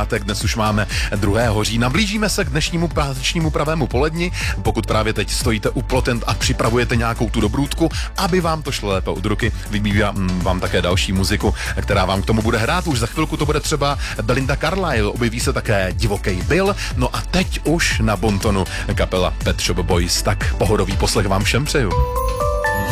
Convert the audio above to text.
pátek, dnes už máme 2. října. Blížíme se k dnešnímu pátečnímu pravému poledni. Pokud právě teď stojíte u ploten a připravujete nějakou tu dobrůdku, aby vám to šlo lépe od ruky, vybívám vám také další muziku, která vám k tomu bude hrát. Už za chvilku to bude třeba Belinda Carlisle, objeví se také Divoký Bill. No a teď už na bontonu kapela Pet Shop Boys. Tak pohodový poslech vám všem přeju.